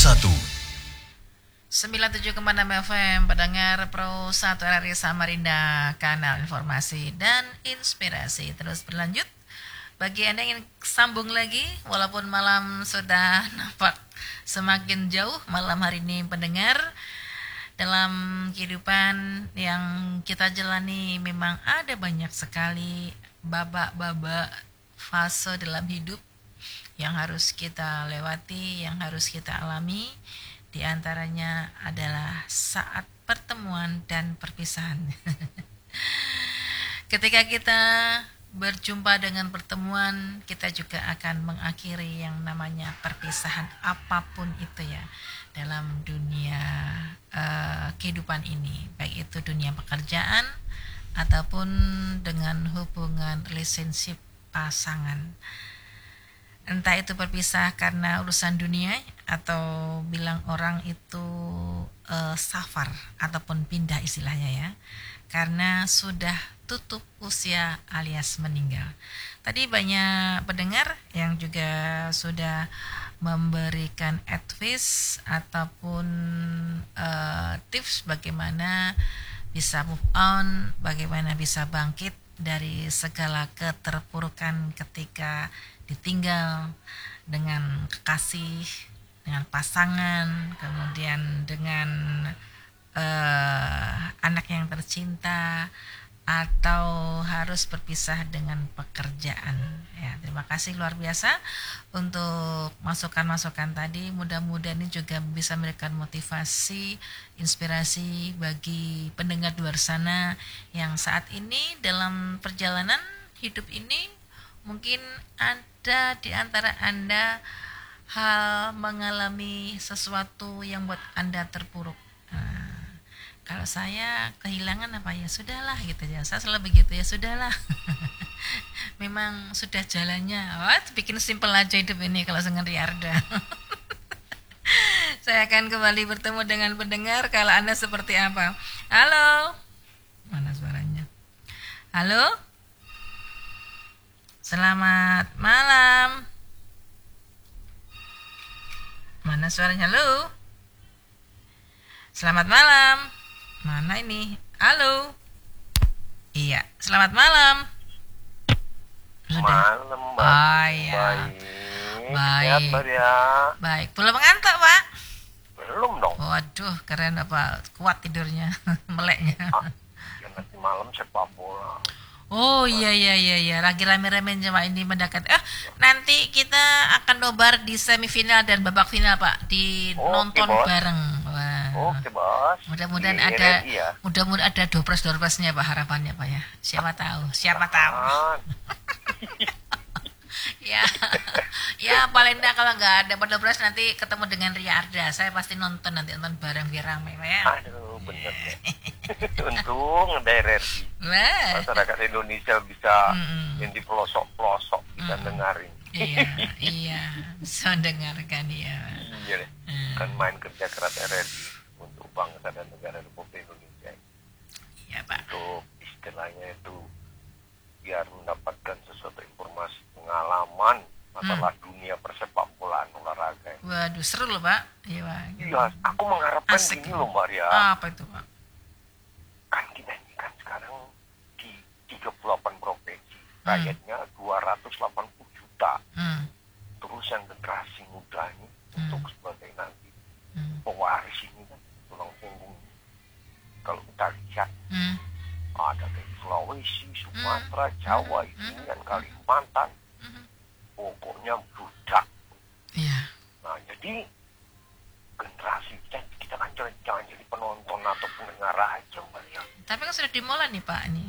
97,6 FM pendengar Pro 1 RRI Samarinda, kanal informasi dan inspirasi terus berlanjut. Bagi Anda yang ingin sambung lagi, walaupun malam sudah nampak semakin jauh malam hari ini pendengar, dalam kehidupan yang kita jalani memang ada banyak sekali babak-babak fase dalam hidup yang harus kita lewati, yang harus kita alami. Di antaranya adalah saat pertemuan dan perpisahan. Ketika kita berjumpa dengan pertemuan, kita juga akan mengakhiri yang namanya perpisahan, apapun itu ya, dalam dunia kehidupan ini, baik itu dunia pekerjaan ataupun dengan hubungan relationship pasangan. Entah itu berpisah karena urusan dunia atau bilang orang itu safar ataupun pindah istilahnya ya, karena sudah tutup usia alias meninggal. Tadi banyak pendengar yang juga sudah memberikan advice ataupun tips bagaimana bisa move on, bagaimana bisa bangkit dari segala keterpurukan ketika ditinggal dengan kekasih, dengan pasangan, kemudian dengan anak yang tercinta, atau harus berpisah dengan pekerjaan. Ya, terima kasih luar biasa untuk masukan-masukan tadi. Mudah-mudahan ini juga bisa memberikan motivasi, inspirasi bagi pendengar di luar sana yang saat ini dalam perjalanan hidup ini mungkin ada di antara Anda hal mengalami sesuatu yang buat Anda terpuruk. Kalau saya kehilangan apa ya sudahlah gitu ya. Saya selalu begitu ya sudahlah. Memang sudah jalannya. Bikin simpel aja hidup ini kalau dengan Riarda. Saya akan kembali bertemu dengan pendengar. Kalau Anda seperti apa? Halo. Mana suaranya? Halo. Selamat malam. Mana suaranya? Halo. Selamat malam. Mana ini? Halo. Iya, selamat malam. Sudah. Malam, Mbak. Ya. Baik. Ya. Baik. Belum ngantuk, Pak? Belum dong. Waduh, keren apa? Kuat tidurnya, meleknya. Ya, nanti malam sepak bola. Oh iya. Lagi rame-rame cuma ini mendekat. Nanti kita akan nobar di semifinal dan babak final, Pak. Nonton bareng. Wah. Oke, Bos. Mudah-mudahan Iya, ada ya. mudah-mudahan ada dompres-dompresnya Pak, harapannya Pak ya. Siapa tahu. Ya. Ya paling enggak kalau enggak ada dompres nanti ketemu dengan Ria Arda. Saya pasti nonton bareng biar ramai Pak ya. Aduh, bener ya. Untung ada RRI. Masyarakat Indonesia bisa yang di pelosok-pelosok bisa dengerin. Iya, bisa dengarkan ya. Iya deh. Kan main kerja keras RRI untuk bangsa dan negara Republik Indonesia. Iya, Pak. Untuk istilahnya itu biar mendapatkan sesuatu informasi pengalaman masalah dunia persepak bolaan olahraga. Waduh, seru loh, Pak. Iya, aku mengharapkan asik gini loh, Mbak Ria. Apa itu, Pak? Kan kita ini kan sekarang di 38 provinsi, rakyatnya 280 juta. Terus yang generasi muda ini untuk sebagai nanti pewaris ini kan tulang punggung. Kalau kita lihat ada dari Sulawesi, Sumatera, Jawa, ini dan Kalimantan, pokoknya budak. Iya. Nah jadi generasi kita kan jangan jadi penonton atau pendengar aja, Mbak ya. Tapi kan sudah dimulai nih Pak ini